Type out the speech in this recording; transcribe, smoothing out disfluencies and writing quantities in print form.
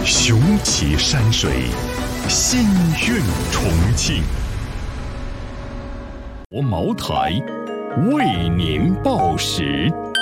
雄奇山水，心韵重庆。我茅台为您报时。